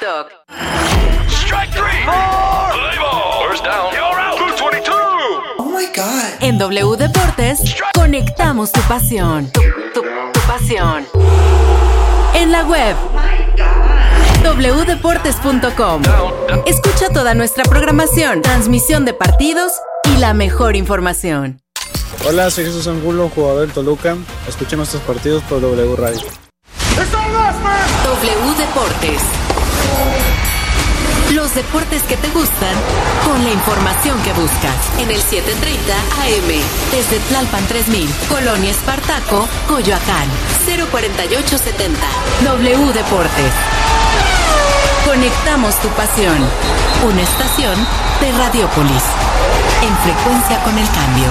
TikTok. Strike three. Play ball. First down. You're out. 222. Oh my God. En W Deportes, conectamos tu pasión. Tu pasión. En la web. wdeportes.com. Escucha toda nuestra programación, transmisión de partidos y la mejor información. Hola, soy Jesús Angulo, jugador del Toluca. Escuchen nuestros partidos por W Radio. W Deportes. Los deportes que te gustan con la información que buscas. En el 730 AM. Desde Tlalpan 3000. Colonia Espartaco, Coyoacán. 04870. W Deportes. Conectamos tu pasión. Una estación de Radiópolis. En frecuencia con el cambio.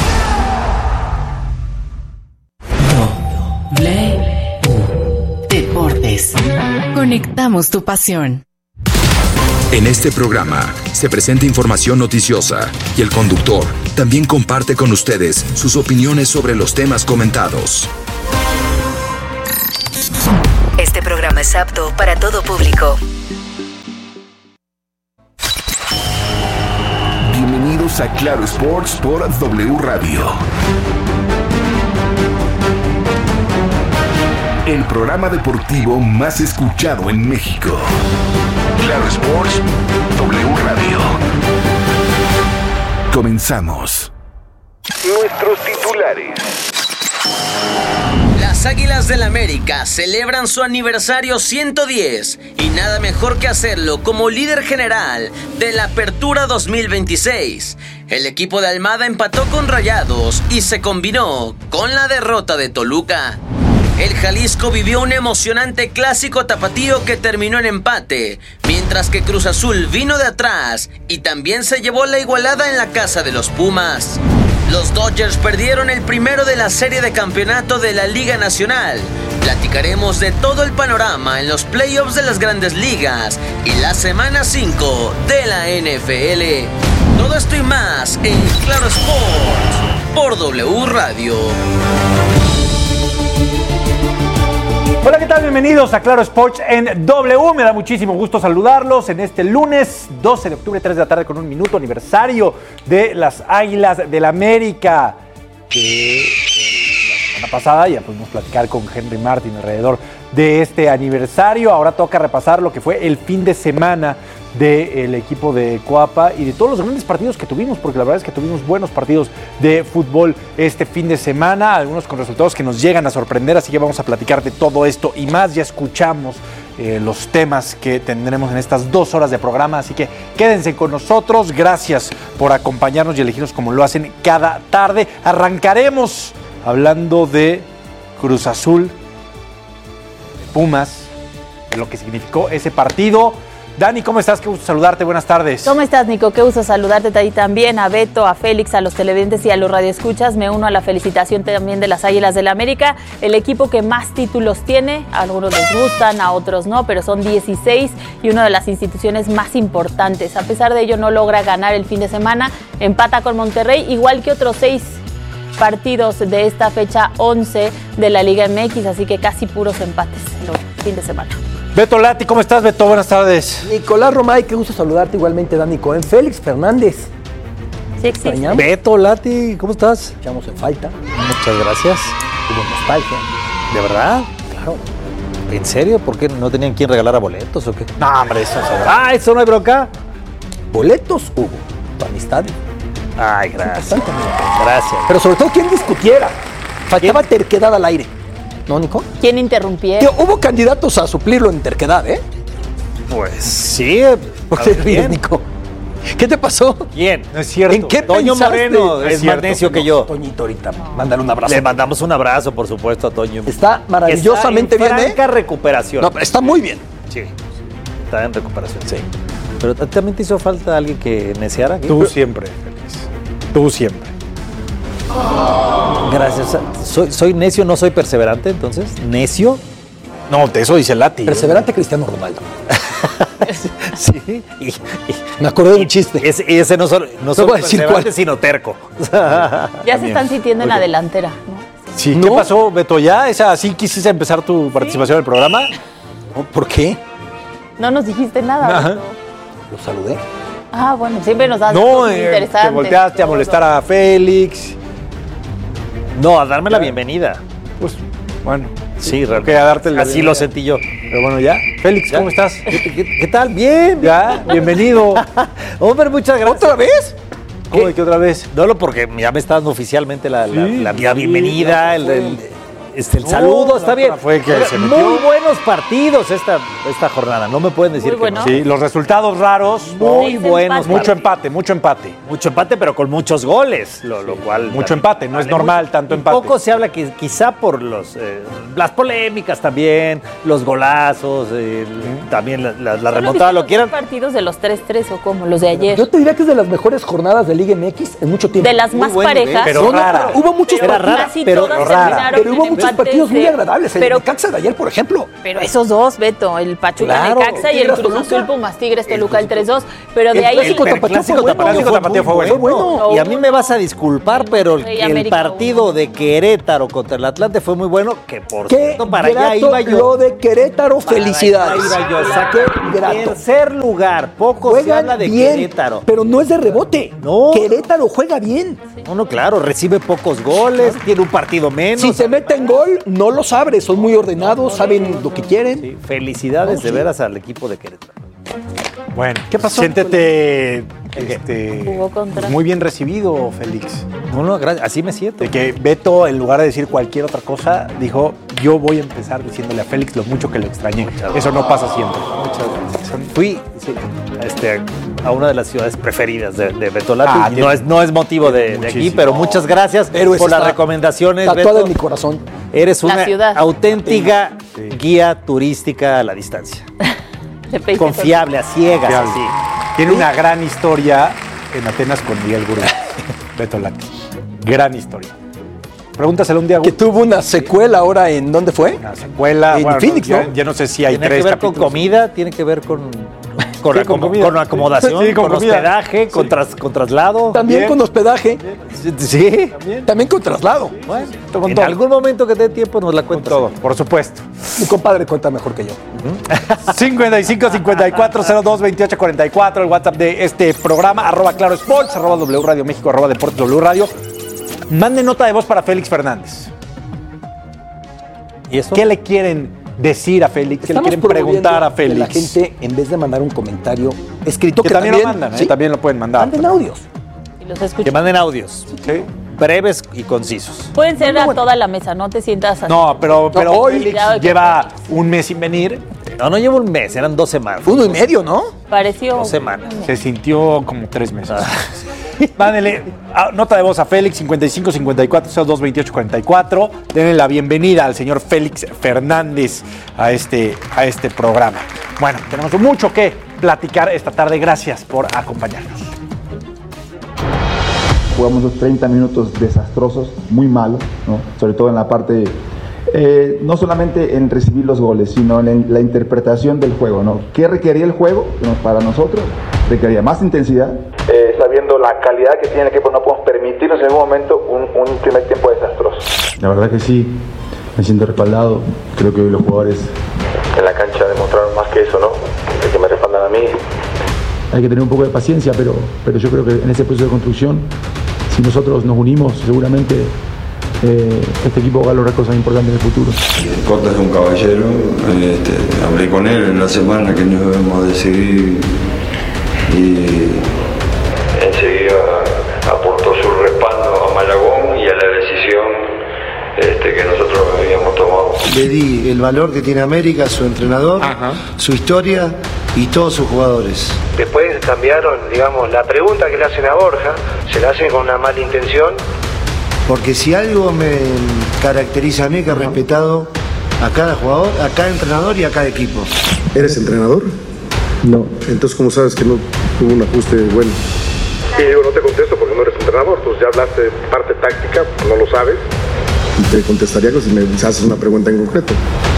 W Deportes. Conectamos tu pasión. En este programa se presenta información noticiosa y el conductor también comparte con ustedes sus opiniones sobre los temas comentados. Este programa es apto para todo público. Bienvenidos a Claro Sports por W Radio. El programa deportivo más escuchado en México. Claro Sports, W Radio. Comenzamos. Nuestros titulares. Las Águilas del América celebran su aniversario 110 y nada mejor que hacerlo como líder general de la Apertura 2026. El equipo de Almada empató con Rayados y se combinó con la derrota de Toluca. El Jalisco vivió un emocionante clásico tapatío que terminó en empate, mientras que Cruz Azul vino de atrás y también se llevó la igualada en la casa de los Pumas. Los Dodgers perdieron el primero de la serie de campeonato de la Liga Nacional. Platicaremos de todo el panorama en los playoffs de las Grandes Ligas y la semana 5 de la NFL. Todo esto y más en Claro Sports por W Radio. Hola, ¿qué tal? Bienvenidos a Claro Sports en W. Me da muchísimo gusto saludarlos en este lunes 12 de octubre, 3 de la tarde con un minuto, aniversario de las Águilas del América. Que la semana pasada ya pudimos platicar con Henry Martin alrededor de este aniversario. Ahora toca repasar lo que fue el fin de semana del equipo de Coapa y de todos los grandes partidos que tuvimos, porque la verdad es que tuvimos buenos partidos de fútbol este fin de semana, algunos con resultados que nos llegan a sorprender, así que vamos a platicar de todo esto y más. Ya escuchamos los temas que tendremos en estas 2 horas de programa, así que quédense con nosotros. Gracias por acompañarnos y elegirnos como lo hacen cada tarde. Arrancaremos hablando de Cruz Azul, de Pumas, de lo que significó ese partido. Dani, ¿cómo estás? Qué gusto saludarte, buenas tardes. ¿Cómo estás, Nico? Qué gusto saludarte a ti también, a Beto, a Félix, a los televidentes y a los radioescuchas. Me uno a la felicitación también de las Águilas del América, el equipo que más títulos tiene. A algunos les gustan, a otros no, pero son 16 y una de las instituciones más importantes. A pesar de ello, no logra ganar el fin de semana, empata con Monterrey, igual que otros 6 partidos de esta fecha 11 de la Liga MX, así que casi puros empates el fin de semana. Beto Lati, ¿cómo estás, Beto? Buenas tardes. Nicolás Romay, qué gusto saludarte igualmente, Dani Cohen. Félix Fernández. Sí, existe. Beto Lati, ¿cómo estás? Echamos en falta. Muchas gracias. Hubo nostalgia. ¿De verdad? Claro. ¿En serio? ¿Por qué no tenían quien regalara boletos o qué? No, hombre, eso es verdad. Ah, eso no hay bronca. Boletos hubo. Tu amistad. Ay, gracias. Gracias. Pero sobre todo, ¿quién discutiera? Faltaba terquedad al aire. ¿No, Nico? ¿Quién interrumpiera? Que hubo candidatos a suplirlo en terquedad, ¿eh? Pues sí. ¿Por qué ríes, Nico? ¿Qué te pasó? ¿Quién? No es cierto. ¿En qué Toño pensaste? Moreno es más necio que yo. Toñito, ahorita, mándale un abrazo. Le mandamos un abrazo, por supuesto, a Toño. Está maravillosamente está en bien, ¿eh? franca recuperación. No, pero está muy bien. Sí, está en recuperación. Sí. Pero ¿también te hizo falta alguien que neciara? Tú siempre, Félix. Tú siempre. Gracias. ¿Soy necio, no soy perseverante, entonces? ¿Necio? No, eso dice Lati. Perseverante Cristiano Ronaldo. Sí. Me acordé de un chiste. Ese no solo voy a decir perseverante, cuál. sino terco. Ya se están sintiendo en la delantera, ¿no? Sí, ¿qué pasó, Beto? ¿Ya? ¿Así quisiste empezar tu participación en el programa? ¿Por qué? No nos dijiste nada. Ajá. Beto. Lo saludé. Ah, bueno, siempre nos das No, cosas interesantes. te volteaste a molestar a Félix. No, a darme la bienvenida. Pues, bueno. Sí, realmente. A darte así lo sentí yo. Pero bueno, ya. Félix, ¿Ya? ¿cómo estás? ¿Qué tal? Bien. Ya, bienvenido. Hombre, muchas gracias. ¿Otra vez? ¿Cómo de que otra vez? No, porque ya me está dando oficialmente la bienvenida, el saludo, está bien. Fue que se metió. Muy buenos partidos esta jornada, no me pueden decir Muy que bueno. no. Sí, los resultados raros. Muy buenos. Mucho empate. Mucho empate, pero con muchos goles, lo cual... Mucho empate, no es normal tanto empate. Poco se habla que quizá por las polémicas también, los golazos, también la remontada, lo quieran. ¿Partidos de los 3-3 o cómo? Los de ayer. Yo te diría que es de las mejores jornadas de Liga MX en mucho tiempo. De las más buen nivel, parejas. pero rara. Hubo muchos Era partidos. rara, Casi pero todas rara. terminaron Pero hubo en muchos empates partidos muy de- agradables. El pero- Necaxa de ayer, por ejemplo. Pero esos dos, Beto, el Pachuca Claro. Necaxa y el Tigres Cruz Toluca. Azul Pumas Tigres Toluca el 3-2. Pero de El ahí clásico El tapatío clásico fue bueno. tapatío fue Fue bueno. Y a mí me vas a disculpar, pero Rey el América partido 1. de Querétaro contra el Atlante fue muy bueno, que por Qué cierto, para allá grato iba yo. lo de Querétaro, felicidades. Para allá iba yo. Qué grato. Tercer lugar, poco se habla Juegan de bien, Querétaro. pero no es de rebote. No. Querétaro juega bien. No, claro, recibe pocos goles, tiene un partido menos. Si se meten gol, no los abre. Son muy ordenados, saben lo que quieren. Sí, felicidades de veras al equipo de Querétaro. Bueno, ¿qué pasó? Siéntete Jugó contra. muy bien recibido, Félix. No, gracias, así me siento. De que Beto, en lugar de decir cualquier otra cosa, dijo, yo voy a empezar diciéndole a Félix lo mucho que lo extrañé. Eso no pasa siempre. Fui a una de las ciudades preferidas de Beto Lati. Ah, Y no es motivo de aquí, muchísimo. pero muchas gracias Héroes por las está recomendaciones, Tatuada Beto. en mi corazón. Eres La una ciudad. auténtica guía turística a la distancia. Le pediste Confiable, a ciegas, Fiable. así. Tiene una gran historia en Atenas con Miguel Gurú. Beto Lati. Gran historia. Pregúntaselo un día. Que tuvo una secuela ahora en ¿dónde fue? Una secuela. En Phoenix, ya, ¿no? ya no sé si hay Tiene 3 que ver con capítulos. comida, tiene que ver con Sí, con comida. con acomodación, Sí, con con comida. hospedaje, Sí. con traslado. También Bien. con hospedaje. Sí. También con traslado. Bueno, Con en todo. algún momento que te dé tiempo nos la Con cuentas. todo, por supuesto. Mi compadre cuenta mejor que yo. 55 54 02 28 44, el WhatsApp de este programa, @Claro Sports, @W Radio México, @Deportes W Radio. Manden nota de voz para Félix Fernández. ¿Y eso? ¿Qué le quieren decir a Félix? ¿Qué le Estamos quieren preguntar a promoviendo Félix? que la gente, en vez de mandar un comentario escrito, Que también lo mandan, ¿sí? también lo pueden mandar. Manden audios. Y los escucho. Que manden audios, Sí. breves y concisos. Pueden ser a toda la mesa, no te sientas así. No, pero hoy Félix ya- lleva un mes sin venir. No llevo un mes, eran 2 semanas. Fue 1.5, ¿no? Pareció. 2 semanas. Se sintió como 3 meses. Mándele nota de voz a Félix, 55 54 02 28 44. Denle la bienvenida al señor Félix Fernández a este programa. Bueno, tenemos mucho que platicar esta tarde. Gracias por acompañarnos. Jugamos los 30 minutos desastrosos, muy malos, ¿no? Sobre todo en la parte, no solamente en recibir los goles, sino en la interpretación del juego, ¿no? ¿Qué requería el juego? Para nosotros requería más intensidad. Sabiendo la calidad que tiene el equipo, no podemos permitirnos en ningún momento un primer tiempo desastroso. La verdad que sí, me siento respaldado. Creo que hoy los jugadores en la cancha demostraron más que eso, ¿no? Que me respaldan a mí. Hay que tener un poco de paciencia, pero yo creo que en ese proceso de construcción, si nosotros nos unimos, seguramente este equipo va a lograr cosas importantes en el futuro. Cota es un caballero, hablé con él en la semana que nos íbamos a decidir y enseguida aportó su respaldo a Malagón y a la decisión que nosotros habíamos tomado. Le di el valor que tiene América, su entrenador, su historia y todos sus jugadores. Después cambiaron, digamos, la pregunta que le hacen a Borja, se la hacen con una mala intención. Porque si algo me caracteriza a mí, que he respetado a cada jugador, a cada entrenador y a cada equipo. ¿Eres entrenador? No. Entonces, ¿cómo sabes que no tuvo un ajuste bueno? Y digo, no te contesto porque no eres entrenador, pues ya hablaste de parte táctica, no lo sabes. Te contestaría si me haces una pregunta en concreto.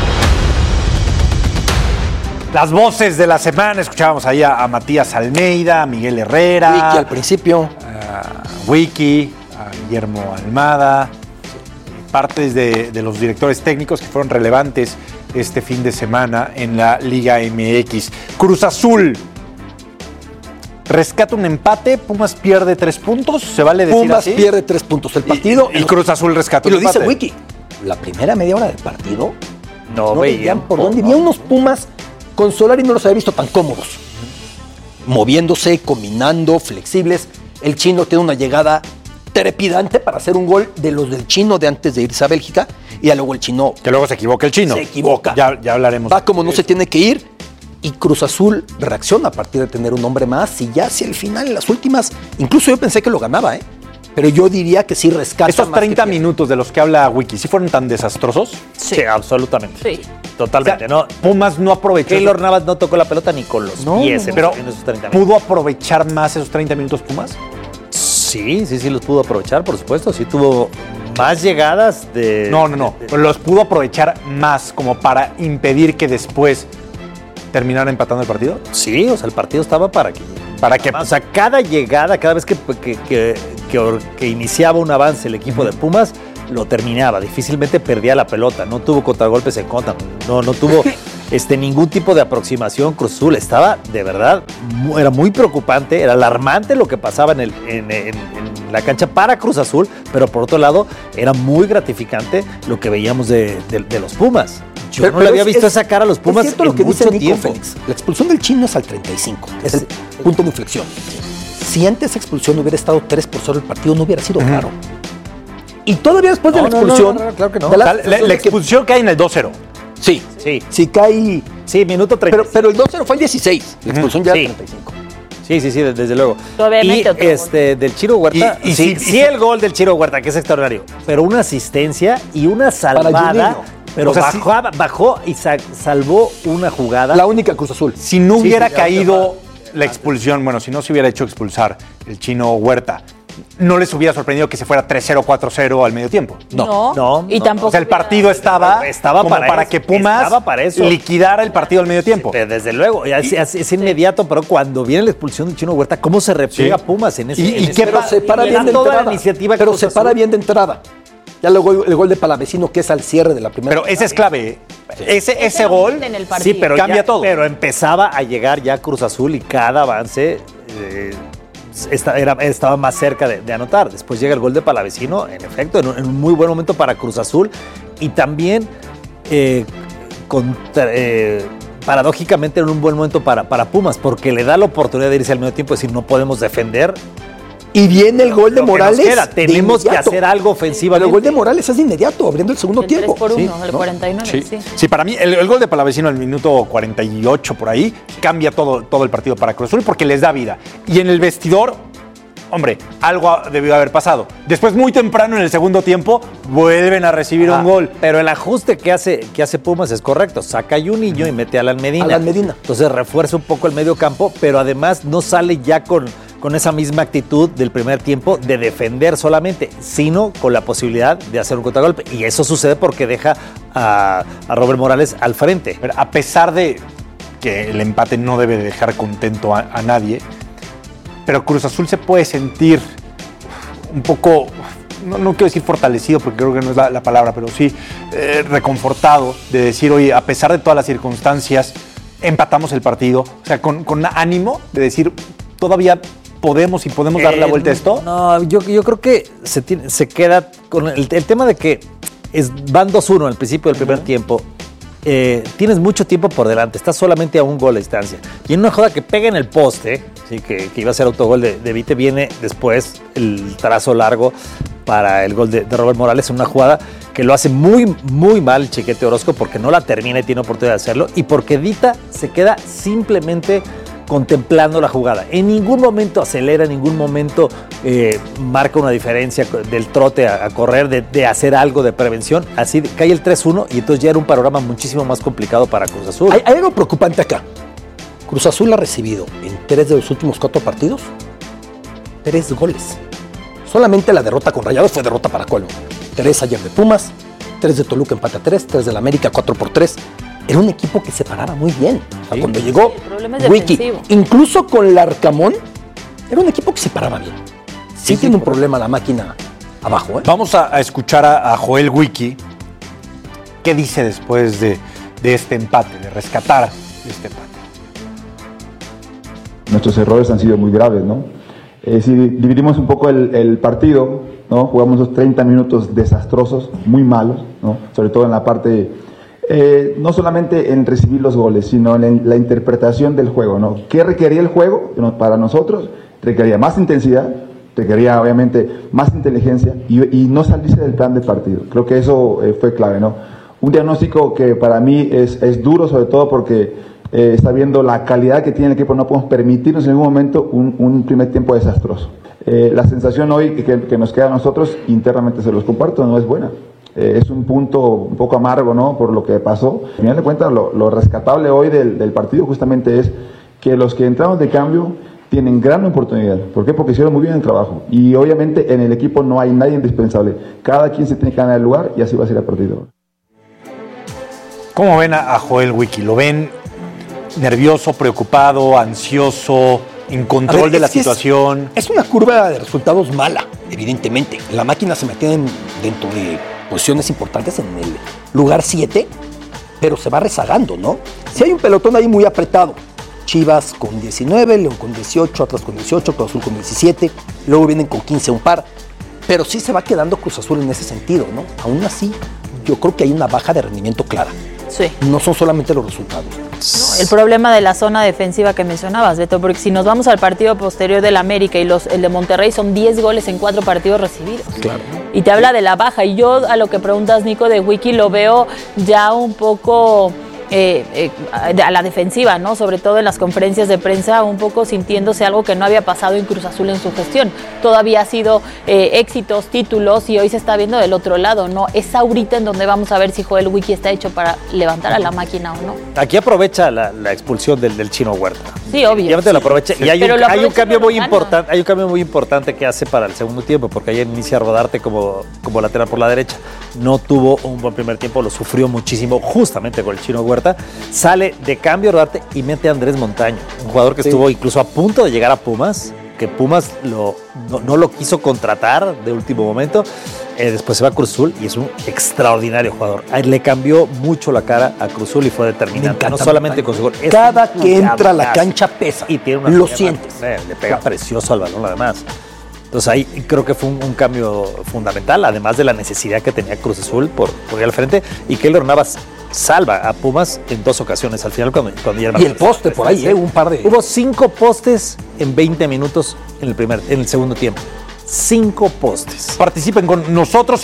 Las voces de la semana, escuchábamos ahí a Matías Almeida, a Miguel Herrera. Wiki al principio. A Wiki, a Guillermo Almada, partes de los directores técnicos que fueron relevantes este fin de semana en la Liga MX. Cruz Azul rescata un empate, Pumas pierde 3 puntos, ¿se vale decir Pumas así? pierde 3 puntos el partido. Y Cruz Azul rescata un empate. Y lo dice Wiki, la primera media hora del partido no veían por dónde. Había unos Pumas con Solari, no los había visto tan cómodos. Moviéndose, combinando, flexibles. El Chino tiene una llegada trepidante para hacer un gol de los del Chino de antes de irse a Bélgica. Y luego el Chino... Que luego se equivoca el Chino. Se equivoca. Ya hablaremos. Va como no se tiene que ir. Y Cruz Azul reacciona a partir de tener un hombre más. Y ya hacia el final, en las últimas... Incluso yo pensé que lo ganaba, ¿eh? Pero yo diría que sí rescata. Estos 30 minutos de los que habla Wiki, ¿sí fueron tan desastrosos? Sí, absolutamente. Sí. Totalmente, o sea, ¿no? Pumas no aprovechó. Keylor Navas no tocó la pelota ni con los pies pero en esos 30 minutos. ¿pudo aprovechar más esos 30 minutos Pumas? Sí, los pudo aprovechar, por supuesto. Sí tuvo más llegadas de... No. Los pudo aprovechar más como para impedir que después terminara empatando el partido. Sí, o sea, el partido estaba para que... O sea, cada llegada, cada vez que iniciaba un avance el equipo de Pumas, lo terminaba. Difícilmente perdía la pelota. No tuvo contragolpes en contra. No tuvo ningún tipo de aproximación. Cruz Azul estaba, de verdad, era muy preocupante. Era alarmante lo que pasaba en la cancha para Cruz Azul. Pero por otro lado, era muy gratificante lo que veíamos de los Pumas. Yo no le había visto esa cara a los Pumas es cierto lo en que dice mucho Nico tiempo. Félix. La expulsión del Chino es al 35. Es el punto de inflexión. Si antes esa expulsión hubiera estado 3-0 el partido, no hubiera sido raro. Y todavía después de la expulsión... Claro que no. La expulsión cae en el 2-0. Sí. Si cae... Sí, minuto 30. Pero el 2-0 fue el 16. La expulsión ya era 35. Sí, desde luego. Todavía mete otro gol. Del Chiro Huerta, sí, el gol del Chiro Huerta, que es extraordinario, pero una asistencia y una salvada, pero bajó y salvó una jugada. La única Cruz Azul. Si no hubiera caído la expulsión, si no se hubiera hecho expulsar el Chino Huerta, ¿no les hubiera sorprendido que se fuera 3-0, 4-0 al medio tiempo? No. Y tampoco. O sea, el partido estaba como para que Pumas liquidara el partido al medio tiempo. Desde luego, es inmediato, pero cuando viene la expulsión del Chino Huerta, ¿cómo se repliega Pumas en ese? ¿Y qué pasa? Se para bien de entrada. Pero se para bien de entrada. Ya luego el gol de Palavecino, que es al cierre de la primera. Pero ese es clave. Ese gol pero cambia todo. Pero empezaba a llegar ya Cruz Azul y cada avance estaba más cerca de anotar. Después llega el gol de Palavecino, en efecto, en un muy buen momento para Cruz Azul. Y también, paradójicamente, en un buen momento para Pumas, porque le da la oportunidad de irse al medio tiempo y decir, no podemos defender. Y viene el gol de Morales. Tenemos que hacer algo ofensivamente. El gol de Morales es de inmediato, abriendo el segundo tiempo. 3-1, el 49, Sí, para mí el gol de Palavecino al minuto 48 por ahí cambia todo el partido para Cruz Azul porque les da vida. Y en el vestidor, hombre, algo debió haber pasado. Después, muy temprano en el segundo tiempo, vuelven a recibir un gol. Pero el ajuste que hace Pumas es correcto. Saca a Juninho y mete a Alan Medina. Entonces refuerza un poco el medio campo, pero además no sale ya con esa misma actitud del primer tiempo de defender solamente, sino con la posibilidad de hacer un contragolpe. Y eso sucede porque deja a Robert Morales al frente. Pero a pesar de que el empate no debe dejar contento a nadie, pero Cruz Azul se puede sentir un poco, no quiero decir fortalecido porque creo que no es la palabra, pero sí reconfortado de decir, oye, a pesar de todas las circunstancias, empatamos el partido. O sea, con ánimo de decir, todavía podemos darle la vuelta a esto. No, yo creo que se queda con el tema de que van 2-1 al principio del primer tiempo. Tienes mucho tiempo por delante, estás solamente a un gol de distancia. Y en una jugada que pega en el poste, ¿sí? que iba a ser autogol de Vite, viene después el trazo largo para el gol de Robert Morales, en una jugada que lo hace muy, muy mal el Chiquete Orozco porque no la termina y tiene oportunidad de hacerlo, y porque Dita se queda simplemente contemplando la jugada. En ningún momento acelera, en ningún momento marca una diferencia del trote a correr, de hacer algo de prevención. Así cae el 3-1 y entonces ya era un panorama muchísimo más complicado para Cruz Azul. Hay algo preocupante acá. Cruz Azul ha recibido en 3 de los últimos 4 partidos 3 goles. Solamente la derrota con Rayados fue derrota para colmo. 3 ayer de Pumas, 3 de Toluca, empate a 3, 3 del América, 4-3. Era un equipo que se paraba muy bien. O sea, cuando llegó Wiki, incluso con Larcamón, era un equipo que se paraba bien. Sí tiene un problema la máquina abajo. Vamos a escuchar a Joel Wiki. ¿Qué dice después de de este empate, de rescatar este empate? Nuestros errores han sido muy graves, ¿no? Si dividimos un poco el partido, ¿no? Jugamos los 30 minutos desastrosos, muy malos, ¿no? Sobre todo en la parte, no solamente en recibir los goles, sino en la interpretación del juego, ¿no? ¿Qué requería el juego? Para nosotros requería más intensidad, requería obviamente más inteligencia y no salirse del plan de partido. Creo que eso fue clave, ¿no? Un diagnóstico que para mí es duro, sobre todo porque está viendo la calidad que tiene el equipo. No podemos permitirnos en ningún momento un primer tiempo desastroso. La sensación hoy que nos queda a nosotros, internamente se los comparto, no es buena. Es un punto un poco amargo, ¿no? Por lo que pasó. Al final de cuentas, lo rescatable hoy del partido justamente es que los que entraron de cambio tienen gran oportunidad. ¿Por qué? Porque hicieron muy bien el trabajo. Y obviamente en el equipo no hay nadie indispensable. Cada quien se tiene que ganar el lugar y así va a ser el partido. ¿Cómo ven a Joel Wiki? ¿Lo ven nervioso, preocupado, ansioso, en control de la situación? Es una curva de resultados mala, evidentemente. La máquina se metió dentro de posiciones importantes en el lugar 7, pero se va rezagando, ¿no? Si hay un pelotón ahí muy apretado, Chivas con 19, León con 18, Atlas con 18, Cruz Azul con 17, luego vienen con 15 un par, pero sí se va quedando Cruz Azul en ese sentido, ¿no? Aún así, yo creo que hay una baja de rendimiento clara. Sí. No son solamente los resultados. No, el problema de la zona defensiva que mencionabas, Beto, porque si nos vamos al partido posterior del América y el de Monterrey, son 10 goles en 4 partidos recibidos. Claro. Y te habla de la baja. Y yo a lo que preguntas, Nico, de Wiki, lo veo ya un poco a la defensiva, ¿no? Sobre todo en las conferencias de prensa, un poco sintiéndose algo que no había pasado en Cruz Azul en su gestión. Todavía ha sido éxitos, títulos, y hoy se está viendo del otro lado, ¿no? Es ahorita en donde vamos a ver si Joel Wiki está hecho para levantar a la máquina o no. Aquí aprovecha la expulsión del Chino Huerta. Sí, obvio. Lo aprovecha. Sí. Y hay un cambio muy importante. Hay un cambio muy importante que hace para el segundo tiempo, porque ayer inicia Rodarte como lateral por la derecha. No tuvo un buen primer tiempo, lo sufrió muchísimo justamente con el Chino Huerta. Sale de cambio Rodarte y mete a Andrés Montaño, un jugador que estuvo incluso a punto de llegar a Pumas, que Pumas no lo quiso contratar de último momento. Después se va a Cruz Azul y es un extraordinario jugador. Le cambió mucho la cara a Cruz Azul y fue determinante. No solamente con su gol. Cada que entra a la cancha pesa. Y tiene lo sientes. Le pega precioso al balón además. Entonces ahí creo que fue un cambio fundamental, además de la necesidad que tenía Cruz Azul por ir al frente, y Keylor Navas salva a Pumas en 2 ocasiones al final cuando ya y el poste por ahí, un par de... Hubo 5 postes en 20 minutos en el segundo tiempo. 5 postes. Participen con nosotros,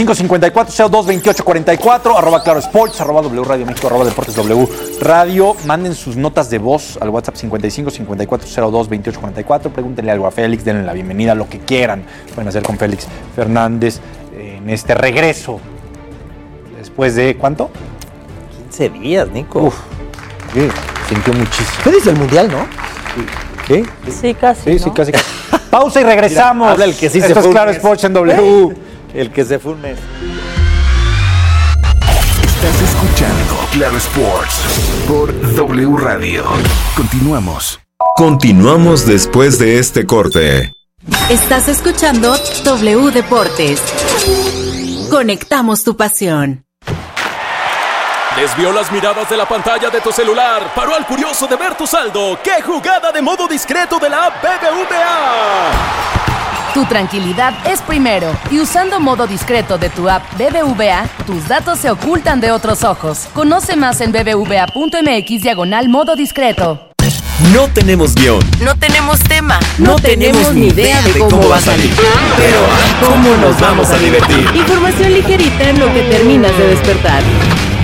55-54-02-28-44, @Claro Sports, @W Radio México, @Deportes W Radio. Manden sus notas de voz al WhatsApp 55-54-02-28-44. Pregúntenle algo a Félix, denle la bienvenida, lo que quieran. Pueden hacer con Félix Fernández en este regreso. Después de, ¿cuánto? 15 días, Nico. Uf, sí, sintió muchísimo. Fue desde el Mundial, ¿no? ¿Sí? Sí, casi. Sí, casi. Pausa y regresamos. Mira, habla el que sí Esto se fue. Es Claro Sports en W. El que se fue un mes. Estás escuchando Claro Sports por W Radio. Continuamos. Continuamos después de este corte. Estás escuchando W Deportes. Conectamos tu pasión. Desvió las miradas de la pantalla de tu celular. Paró al curioso de ver tu saldo. ¡Qué jugada de modo discreto de la app BBVA! Tu tranquilidad es primero. Y usando modo discreto de tu app BBVA, tus datos se ocultan de otros ojos. Conoce más en bbva.mx/modo discreto. No tenemos guión. No tenemos tema. No tenemos ni idea de cómo va a salir. Pero ¿cómo nos vamos a divertir? Información ligerita en lo que terminas de despertar.